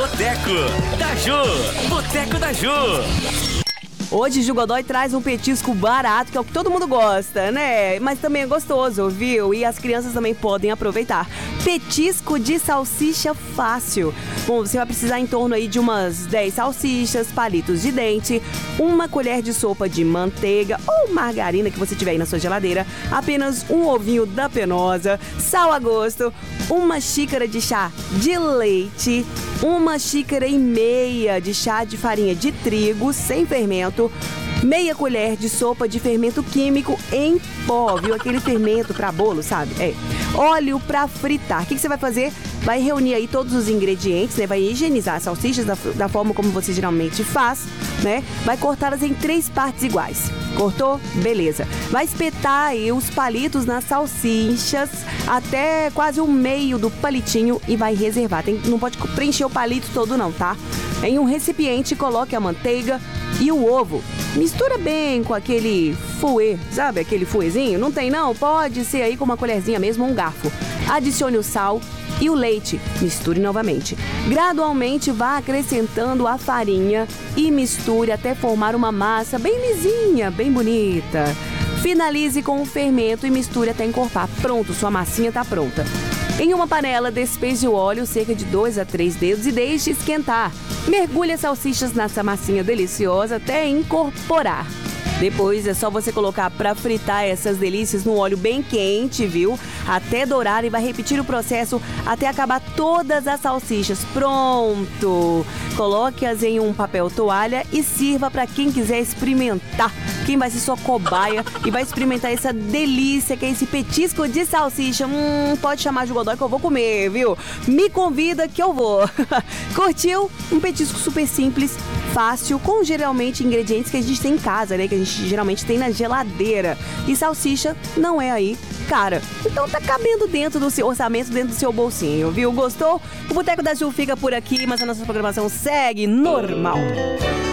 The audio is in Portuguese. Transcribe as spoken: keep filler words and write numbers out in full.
Boteco da Ju. Boteco da Ju. Hoje Ju Godoy traz um petisco barato, que é o que todo mundo gosta, né? Mas também é gostoso, viu? E as crianças também podem aproveitar. Petisco de salsicha fácil. Bom, você vai precisar em torno aí de umas dez salsichas, palitos de dente, uma colher de sopa de manteiga ou margarina que você tiver aí na sua geladeira, apenas um ovinho da Penosa, sal a gosto, uma xícara de chá de leite, uma xícara e meia de chá de farinha de trigo sem fermento, meia colher de sopa de fermento químico em pó, viu? Aquele fermento para bolo, sabe? É. Óleo para fritar. O que, que você vai fazer? Vai reunir aí todos os ingredientes, né? Vai higienizar as salsichas da, da forma como você geralmente faz, né? Vai cortá-las em três partes iguais. Cortou? Beleza. Vai espetar aí os palitos nas salsichas até quase o meio do palitinho e vai reservar. Tem, não pode preencher o palito todo não, tá? Em um recipiente, coloque a manteiga e o ovo. Mistura bem com aquele fouet, sabe aquele fouetzinho? Não tem não? Pode ser aí com uma colherzinha mesmo, um garfo. Adicione o sal e o leite. Misture novamente. Gradualmente vá acrescentando a farinha e misture até formar uma massa bem lisinha, bem bonita. Finalize com o fermento e misture até encorpar. Pronto, sua massinha tá pronta. Em uma panela, despeje o óleo, cerca de dois a três dedos, e deixe esquentar. Mergulhe as salsichas nessa massinha deliciosa até incorporar. Depois é só você colocar para fritar essas delícias no óleo bem quente, viu? Até dourar, e vai repetir o processo até acabar todas as salsichas. Pronto! Coloque-as em um papel toalha e sirva para quem quiser experimentar. Quem vai ser sua cobaia e vai experimentar essa delícia que é esse petisco de salsicha. Hum, pode chamar de Godoy que eu vou comer, viu? Me convida que eu vou. Curtiu? Um petisco super simples, fácil, com geralmente ingredientes que a gente tem em casa, né? Que a gente geralmente tem na geladeira. E salsicha não é aí cara. Então tá cabendo dentro do seu orçamento, dentro do seu bolsinho, viu? Gostou? O Boteco da Ju fica por aqui, mas a nossa programação segue normal.